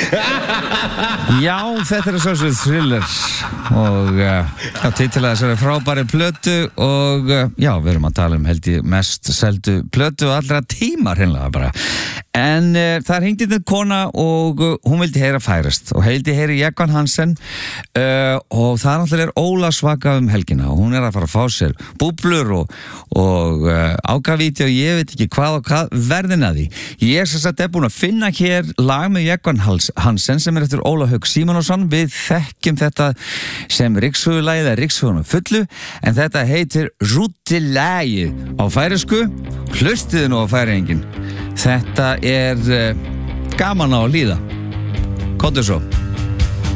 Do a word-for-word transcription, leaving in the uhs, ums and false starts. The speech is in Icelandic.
Já, þetta er svo svo Thriller og uh, titilega þessari frábæri plötu og uh, já, við erum að tala um held ég mest seldu plötu allra tíma hreinlega bara en uh, það hringdi þetta kona og uh, hún vildi heyra færast og heildi heyri Jekvan Hansen uh, og það er náttúrulega Óla svaka um helgina og hún er að fara að fá sér búblur og, og uh, ágavíti og ég veit ekki hvað og hvað verðin að því. Ég er sem sagt er búin að finna hér lag með Jekvan Hansen sem er eftir Óla Hauk Símonarson. Við þekkjum þetta sem Rikshugulagið eða Rikshuguna fullu en þetta heitir Rútilægið á færisku. Hlustiði nú á færingin. Þetta er uh, gaman á að líða. Komdu svo.